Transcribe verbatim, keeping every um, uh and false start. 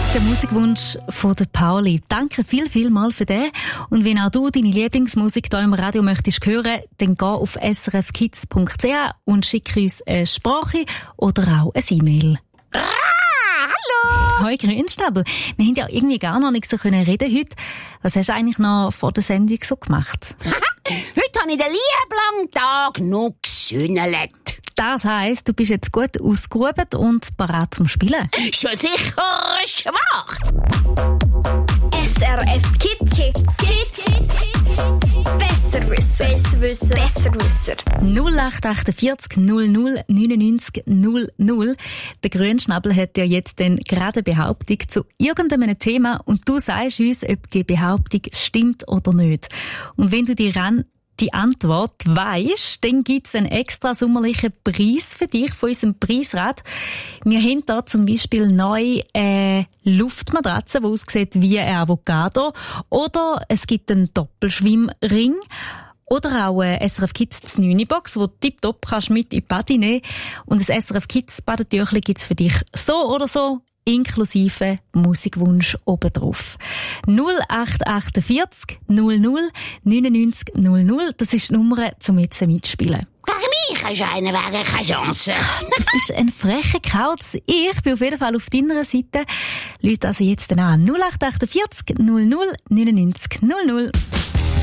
Der Musikwunsch von der Pauli. Danke viel, viel mal für den. Und wenn auch du deine Lieblingsmusik hier im Radio möchtest hören, dann geh auf s r f kids punkt c h und schick uns eine Sprache oder auch eine E-Mail. Ah, hallo! Hoi Grünschnabel. Wir haben ja irgendwie gar noch nicht so reden können heute. Was hast du eigentlich noch vor der Sendung so gemacht? Heute habe ich den lieben Tag noch gesühnelt. Das heisst, du bist jetzt gut ausgeruht und bereit zum Spielen. Schon sicher schwach. S R F Kids. Kids. Kids. Besser wissen. Besser wissen. Besser wissen. null acht acht vier null null neunundneunzig null null. Der Grünschnabel hat ja jetzt dann gerade eine Behauptung zu irgendeinem Thema und du sagst uns, ob die Behauptung stimmt oder nicht. Und wenn du die ran die Antwort weisst, dann gibt's einen extra sommerlichen Preis für dich von unserem Preisrad. Wir haben hier zum Beispiel neu eine Luftmatratze, die aussieht wie ein Avocado. Oder es gibt einen Doppelschwimmring. Oder auch eine S R F Kids neun Box, die du tipptopp kannst mit in die Badi nehmen. Und das S R F Kids Badetüchli gibt's für dich so oder so, inklusive Musikwunsch obendrauf. null acht acht vier null null neunundneunzig null null, das ist die Nummer, um jetzt mitzuspielen. Gegen mich hast du einen Weg, keine Chance. Du bist ein frecher Kauz. Ich bin auf jeden Fall auf deiner Seite. Leute also jetzt an null acht acht vier null null neunundneunzig null null.